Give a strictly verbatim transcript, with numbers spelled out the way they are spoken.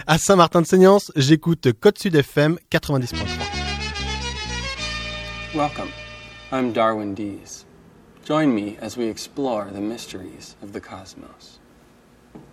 À Saint-Martin-de-Seignances, j'écoute Côte Sud F M quatre-vingt-dix point trois. Welcome, I'm Darwin Dees. Join me as we explore the mysteries of the cosmos.